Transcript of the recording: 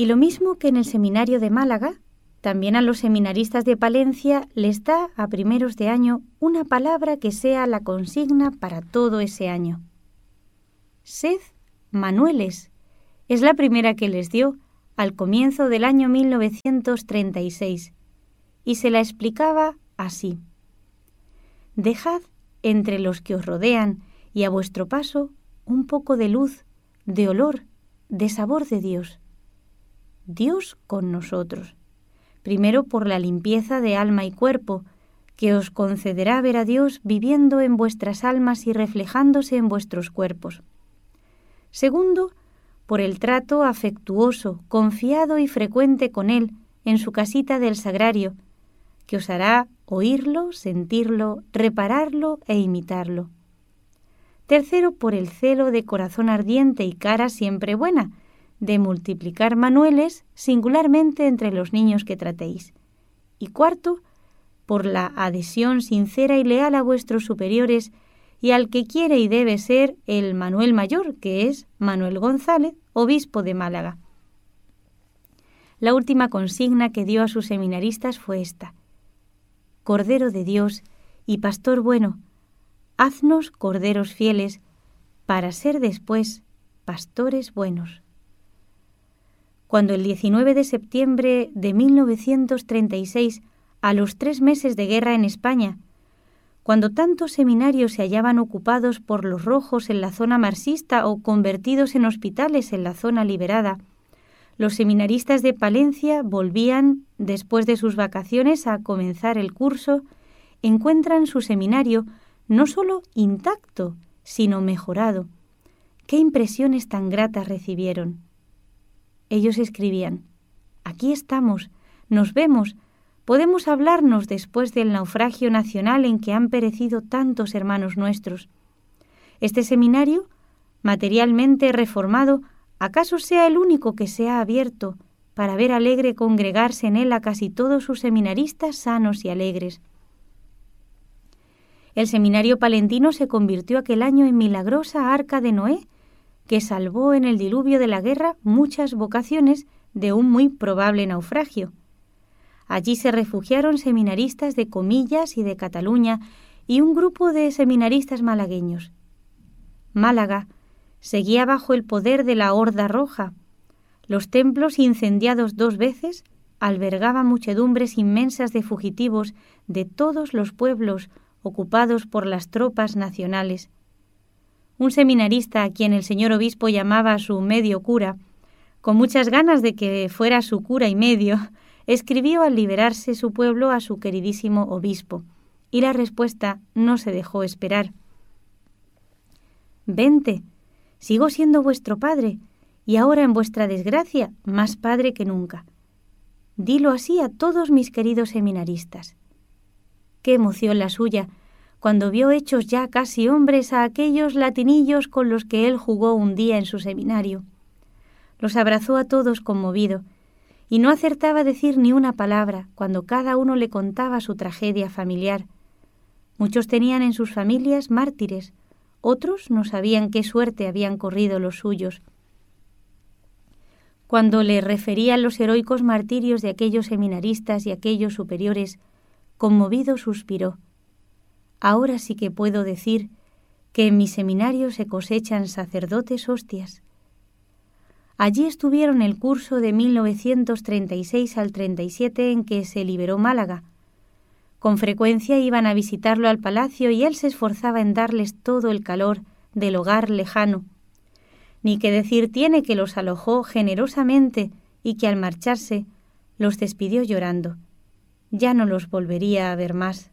Y lo mismo que en el seminario de Málaga, también a los seminaristas de Palencia les da a primeros de año una palabra que sea la consigna para todo ese año. Sed manueles. Es la primera que les dio al comienzo del año 1936 y se la explicaba así. Dejad entre los que os rodean y a vuestro paso un poco de luz, de olor, de sabor de Dios. Dios con nosotros. Primero por la limpieza de alma y cuerpo, que os concederá ver a Dios viviendo en vuestras almas y reflejándose en vuestros cuerpos. Segundo, por el trato afectuoso, confiado y frecuente con Él en su casita del Sagrario, que os hará oírlo, sentirlo, repararlo e imitarlo. Tercero, por el celo de corazón ardiente y cara siempre buena, de multiplicar manueles singularmente entre los niños que tratéis. Y cuarto, por la adhesión sincera y leal a vuestros superiores y al que quiere y debe ser el Manuel Mayor, que es Manuel González, obispo de Málaga. La última consigna que dio a sus seminaristas fue esta: Cordero de Dios y Pastor bueno, haznos corderos fieles para ser después pastores buenos. Cuando el 19 de septiembre de 1936, a los 3 meses de guerra en España, cuando tantos seminarios se hallaban ocupados por los rojos en la zona marxista o convertidos en hospitales en la zona liberada, los seminaristas de Palencia volvían, después de sus vacaciones, a comenzar el curso, encuentran su seminario no solo intacto, sino mejorado. ¡Qué impresiones tan gratas recibieron! Ellos escribían: aquí estamos, nos vemos, podemos hablarnos después del naufragio nacional en que han perecido tantos hermanos nuestros. Este seminario, materialmente reformado, acaso sea el único que se ha abierto para ver alegre congregarse en él a casi todos sus seminaristas sanos y alegres. El seminario palentino se convirtió aquel año en milagrosa arca de Noé, que salvó en el diluvio de la guerra muchas vocaciones de un muy probable naufragio. Allí se refugiaron seminaristas de Comillas y de Cataluña y un grupo de seminaristas malagueños. Málaga seguía bajo el poder de la Horda Roja. Los templos, incendiados 2 veces, albergaban muchedumbres inmensas de fugitivos de todos los pueblos ocupados por las tropas nacionales. Un seminarista a quien el señor obispo llamaba su medio cura, con muchas ganas de que fuera su cura y medio, escribió al liberarse su pueblo a su queridísimo obispo, y la respuesta no se dejó esperar. «Vente, sigo siendo vuestro padre, y ahora en vuestra desgracia más padre que nunca. Dilo así a todos mis queridos seminaristas». Qué emoción la suya cuando vio hechos ya casi hombres a aquellos latinillos con los que él jugó un día en su seminario. Los abrazó a todos conmovido, y no acertaba a decir ni una palabra cuando cada uno le contaba su tragedia familiar. Muchos tenían en sus familias mártires, otros no sabían qué suerte habían corrido los suyos. Cuando le referían los heroicos martirios de aquellos seminaristas y aquellos superiores, conmovido suspiró: «Ahora sí que puedo decir que en mi seminario se cosechan sacerdotes hostias». Allí estuvieron el curso de 1936 al 37 en que se liberó Málaga. Con frecuencia iban a visitarlo al palacio y él se esforzaba en darles todo el calor del hogar lejano. Ni que decir tiene que los alojó generosamente y que al marcharse los despidió llorando. Ya no los volvería a ver más.